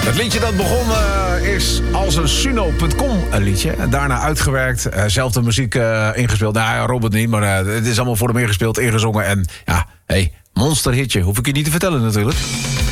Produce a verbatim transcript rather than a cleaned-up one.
Het liedje dat begon uh, is als een Suno punt com een liedje. En daarna uitgewerkt, uh, zelf de muziek uh, ingespeeld. Nou ja, Robert niet, maar uh, het is allemaal voor hem ingespeeld, ingezongen. En ja, hey, monsterhitje, hoef ik je niet te vertellen natuurlijk.